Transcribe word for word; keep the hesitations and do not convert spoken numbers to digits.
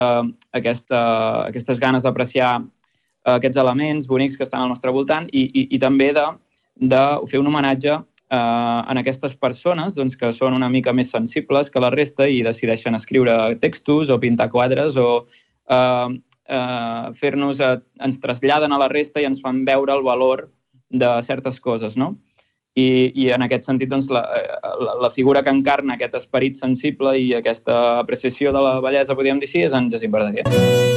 aquesta, aquestes ganes d'apreciar aquests elements bonics que estan al nostre voltant i, i, i també de, de fer un homenatge eh, en aquestes persones doncs, que són una mica més sensibles que la resta i decideixen escriure textos o pintar quadres o eh, eh, fer-nos, eh, ens traslladen a la resta i ens fan veure el valor de certes coses, no? I, i en aquest sentit doncs, la, la, la figura que encarna aquest esperit sensible i aquesta apreciació de la bellesa, podríem dir així, és en Jacint Verdaguer.